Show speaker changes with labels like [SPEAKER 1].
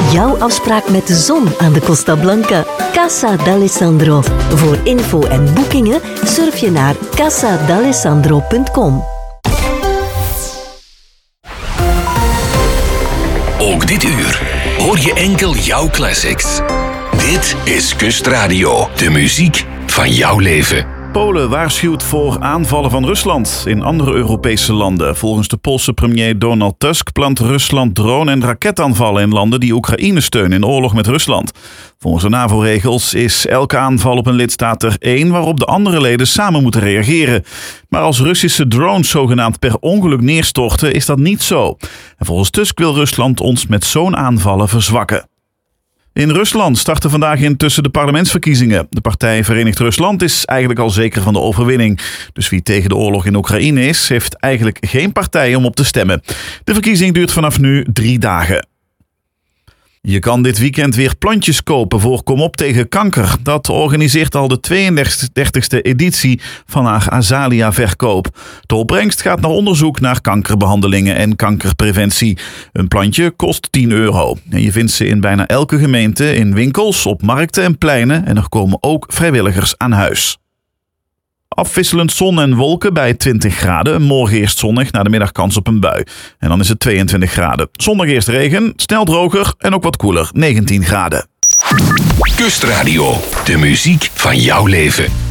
[SPEAKER 1] Jouw afspraak met de zon aan de Costa Blanca. Casa d'Alessandro. Voor info en boekingen surf je naar casadalessandro.com.
[SPEAKER 2] Ook dit uur hoor je enkel jouw classics. Dit is Kustradio, de muziek van jouw leven.
[SPEAKER 3] Polen waarschuwt voor aanvallen van Rusland in andere Europese landen. Volgens de Poolse premier Donald Tusk plant Rusland drone- en raketaanvallen in landen die Oekraïne steunen in oorlog met Rusland. Volgens de NAVO-regels is elke aanval op een lidstaat er één waarop de andere leden samen moeten reageren. Maar als Russische drones zogenaamd per ongeluk neerstorten, is dat niet zo. En volgens Tusk wil Rusland ons met zo'n aanvallen verzwakken. In Rusland starten vandaag intussen de parlementsverkiezingen. De partij Verenigd Rusland is eigenlijk al zeker van de overwinning. Dus wie tegen de oorlog in Oekraïne is, heeft eigenlijk geen partij om op te stemmen. De verkiezing duurt vanaf nu 3 dagen. Je kan dit weekend weer plantjes kopen voor Kom op tegen kanker. Dat organiseert al de 32e editie van haar Azalia-verkoop. De opbrengst gaat naar onderzoek naar kankerbehandelingen en kankerpreventie. Een plantje kost €10. En je vindt ze in bijna elke gemeente, in winkels, op markten en pleinen. En er komen ook vrijwilligers aan huis. Afwisselend zon en wolken bij 20 graden. Morgen eerst zonnig, na de middag kans op een bui. En dan is het 22 graden. Zondag eerst regen, snel droger en ook wat koeler, 19 graden.
[SPEAKER 2] Kustradio, de muziek van jouw leven.